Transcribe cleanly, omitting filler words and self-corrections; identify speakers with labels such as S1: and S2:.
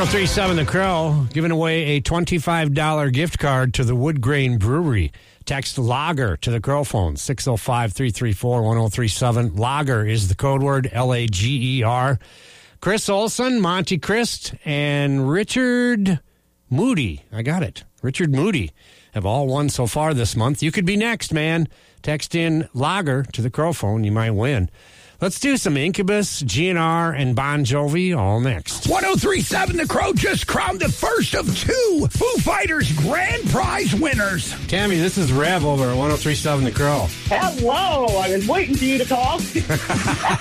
S1: 1037 The Crow, giving away a $25 gift card to the Wood Grain Brewery. Text Lager to the Crow phone, 605-334-1037. Lager is the code word, Lager. Chris Olson, Monty Christ, and Richard Moody. I got it. Richard Moody have all won so far this month. You could be next, man. Text in Lager to the Crow phone. You might win. Let's do some Incubus, GNR, and Bon Jovi all next.
S2: 1037 The Crow just crowned the first of two Foo Fighters grand prize winners.
S1: Tammy, this is Rev over at 1037 The Crow.
S3: Hello. I was waiting for you to call.